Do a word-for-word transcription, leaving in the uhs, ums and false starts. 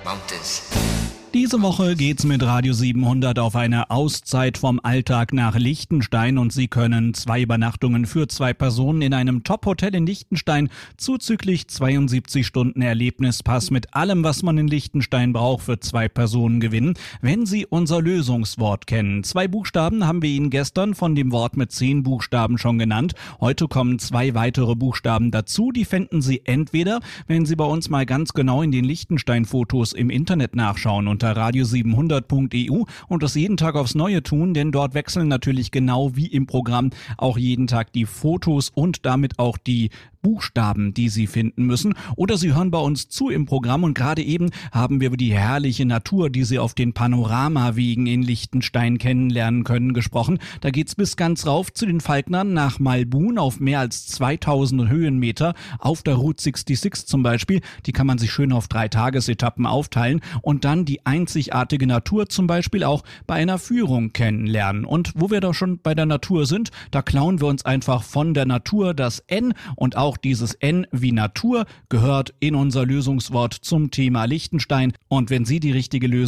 mountains. Diese Woche geht's mit Radio siebenhundert auf eine Auszeit vom Alltag nach Liechtenstein und Sie können zwei Übernachtungen für zwei Personen in einem Top-Hotel in Liechtenstein zuzüglich zweiundsiebzig Stunden Erlebnispass mit allem, was man in Liechtenstein braucht, für zwei Personen gewinnen, wenn Sie unser Lösungswort kennen. Zwei Buchstaben haben wir Ihnen gestern von dem Wort mit zehn Buchstaben schon genannt. Heute kommen zwei weitere Buchstaben dazu. Die finden Sie entweder, wenn Sie bei uns mal ganz genau in den Liechtenstein-Fotos im Internet nachschauen und unter radio siebenhundert punkt e u und das jeden Tag aufs Neue tun, denn dort wechseln natürlich genau wie im Programm auch jeden Tag die Fotos und damit auch die Buchstaben, die Sie finden müssen. Oder Sie hören bei uns zu im Programm und gerade eben haben wir über die herrliche Natur, die Sie auf den Panoramawegen in Liechtenstein kennenlernen können, gesprochen. Da geht's bis ganz rauf zu den Falknern nach Malboon auf mehr als zweitausend Höhenmeter auf der Route sechsundsechzig zum Beispiel. Die kann man sich schön auf drei Tagesetappen aufteilen und dann die einzigartige Natur zum Beispiel auch bei einer Führung kennenlernen. Und wo wir doch schon bei der Natur sind, da klauen wir uns einfach von der Natur das N und auch dieses N wie Natur gehört in unser Lösungswort zum Thema Liechtenstein. Und wenn Sie die richtige Lösung